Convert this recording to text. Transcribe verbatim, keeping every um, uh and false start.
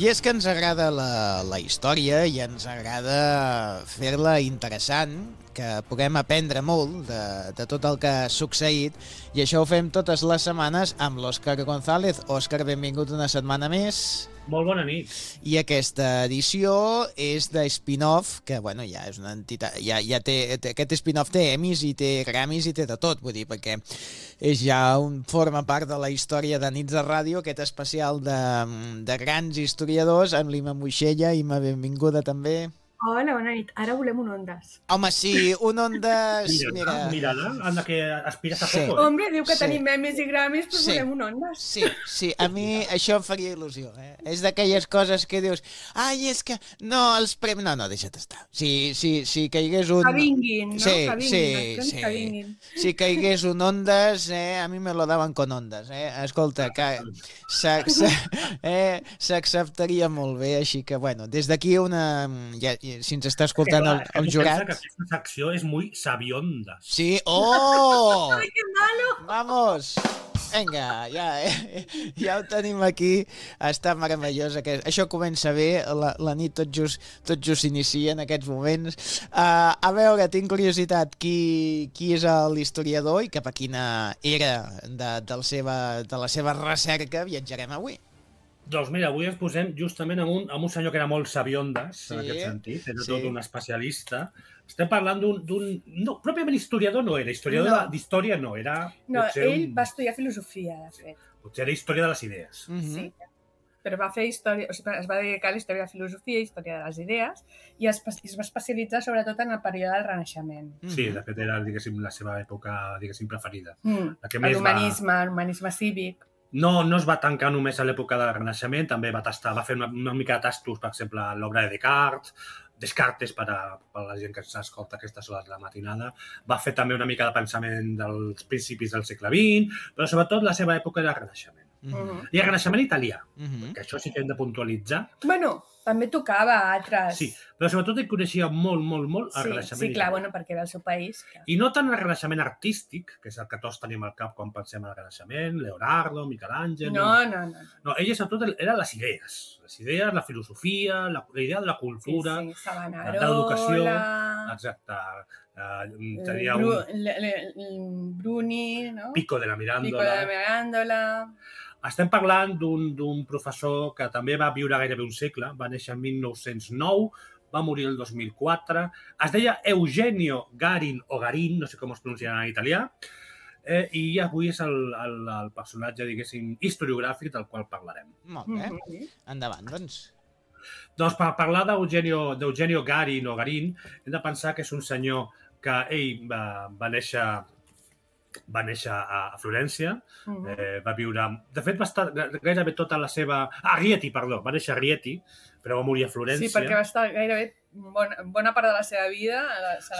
I és que ens agrada la, la història i ens agrada fer-la interessant, que puguem aprendre molt de, de tot el que ha succeït, i això ho fem totes les setmanes amb l'Òscar González. Òscar, benvingut una setmana més. Molt bona nit. I aquesta edició és de spin-off, que bueno, ja és una entitat, ja, ja té, té, aquest spin-off té Emmys i té Grammys i té de tot, vull dir, perquè és ja un, forma part de la història de Nits de Ràdio, aquest especial de, de grans historiadors, amb l'Ima Moixella. Ima, benvinguda també. Hola, bona nit. Ara volem un Ondas. Home, sí, un Ondas... Mira, mira-la, anda que aspires a Sí. poco. Eh? Hombre, diu que Sí. tenim memes i gramis, però Sí. volem un Ondas. Sí, sí, a mi això em faria il·lusió, eh? És d'aquelles coses que dius, ai, és que no, els premis... No, no, deixa't estar. Si, si, si caigués un... Que vinguin, no? Sí, que vinguin, sí, els premis sí. que vinguin. Si caigués un Ondas, eh, a mi me lo daven con Ondas, eh? Escolta, que s'ac- eh, s'acceptaria molt bé, així que, bueno, des d'aquí una... Ja, si ens està escoltant el, Clar, el tu jurat... pensa que aquesta secció és muy sabionda. Sí, oh! Ai, que malo! Vamos! Vinga, ja, eh? Ja ho tenim aquí. Està meravellós. Aquest... Això comença bé, la, la nit tot just, tot just s'inicia en aquests moments. Uh, a veure, tinc curiositat, qui, qui és l'historiador i cap a quina era de, del seva, de la seva recerca viatjarem avui? Doncs mira, avui ens posem justament amb un, amb un senyor que era molt sabiondes, Sí, en aquest sentit, era sí. tot un especialista. Estem parlant d'un... d'un- No, pròpiament historiador no era, historiador No. de- d'història no, era... No, potser ell un- va estudiar filosofia, de fet. Potser era història de les idees. Mm -hmm. Sí. Però va fer història, o sigui, es va dedicar a la història de la filosofia i història de les idees i es, es va especialitzar sobretot en el període del Renaixement. Sí, de fet era, diguéssim, la seva època, diguéssim, preferida. Mm. La que més va... L'humanisme, l'humanisme cívic. No, no es va tancar només a l'època del Renaixement, també va tastar, va fer una, una mica de tastos, per exemple, l'obra de Descartes, Descartes per a, per a la gent que s'escolta aquestes hores de la matinada, va fer també una mica de pensament dels principis del segle vint, però sobretot la seva època del Renaixement. Mm -hmm. I el Renaixement italià, Mm -hmm. que això sí que hem de puntualitzar. Bueno, també tocava a altres. Sí, però sobretot ell coneixia molt, molt, molt el sí, Renaixement sí, clar, italià. bueno, perquè era el seu país. Clar. I no tant el Renaixement artístic, que és el que tots tenim al cap quan pensem en el Renaixement, Leonardo, Michelangelo... No, no, no. no. No, ell sobretot eren les idees. Les idees, la filosofia, la, la idea de la cultura, Sí, sí, Savonarola, de l'educació. Exacte. Uh, tenia Bru un le, le, Bruni, no? Pico de la Pico de Mirándola. la Mirándola. Estem parlant d'un d'un professor que també va viure gairebé un segle, va néixer en mil nou-cents nou, va morir el dos mil quatre, es deia Eugenio Garin o Garin, no sé com es pronuncia en italià, eh, i avui és el, el, el personatge, diguéssim, historiogràfic del qual parlarem. Molt bé. Mm -hmm. Endavant, doncs. Doncs per parlar d'Eugenio d'Eugenio Garin o Garin, hem de pensar que és un senyor que ell va, va néixer va néixer a Florència, Mm -hmm. eh, va viure... De fet, va estar gairebé tota la seva... Ah, Rieti, perdó, va néixer a Rieti, però va morir a Florència. Sí, perquè va estar gairebé bona, bona part de la seva vida... Se